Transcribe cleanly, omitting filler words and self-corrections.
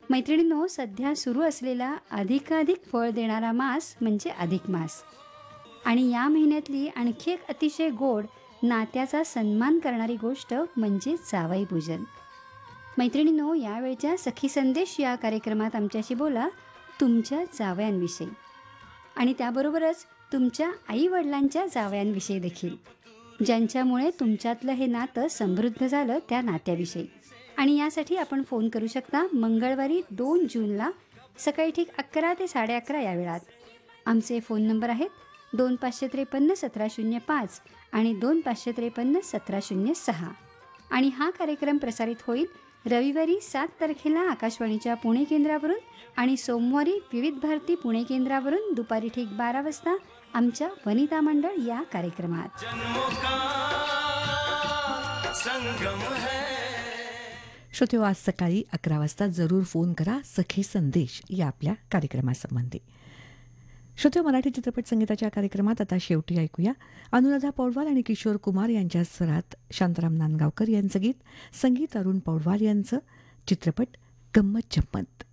मैत्रिणींनो, सध्या सुरू असलेला अधिकाधिक फळ देणारा मास म्हणजे अधिक मास. आणि या महिन्यातली आणखी एक अतिशय गोड नात्याचा सन्मान करणारी गोष्ट म्हणजे जावई पूजन. मैत्रिणींनो, यावेळच्या सखी संदेश या कार्यक्रमात आमच्याशी बोला तुमच्या जावयांविषयी आणि त्याबरोबरच तुमच्या आईवडिलांच्या जावयांविषयी देखील, ज्यांच्यामुळे तुमच्यातलं हे नातं समृद्ध झालं त्या नात्याविषयी. आणि यासाठी आपण फोन करू शकता मंगळवारी 2 जूनला सकाळी ठीक 11 ते 11:30 या वेळात. आमचे फोन नंबर आहेत 2553-1705 आणि 2553-1706. आणि हा कार्यक्रम प्रसारित होईल रविवारी 7 तारखेला आकाशवाणीच्या पुणे केंद्रावरून आणि सोमवारी विविध भारती पुणे केंद्रावरून दुपारी ठीक 12 वाजता आमच्या वनिता मंडळ या कार्यक्रमात. श्रोतेहो, आज सकाळी 11 वाजता जरूर फोन करा सखी संदेश या आपल्या कार्यक्रमासंबंधी. श्रोतेहो, मराठी चित्रपट संगीताच्या कार्यक्रमात आता शेवटी ऐकूया अनुराधा पौडवाल आणि किशोर कुमार यांच्या स्वरात शांताराम नांदगावकर यांचं गीत, संगीत अरुण पौडवाल यांचं, चित्रपट गंमत जम्मत.